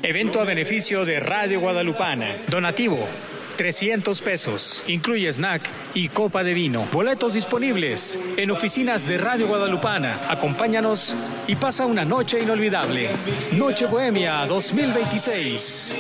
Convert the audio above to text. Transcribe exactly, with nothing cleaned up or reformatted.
Evento a beneficio de Radio Guadalupana. Donativo, trescientos pesos. Incluye snack y copa de vino. Boletos disponibles en oficinas de Radio Guadalupana. Acompáñanos y pasa una noche inolvidable. Noche Bohemia dos mil veintiséis.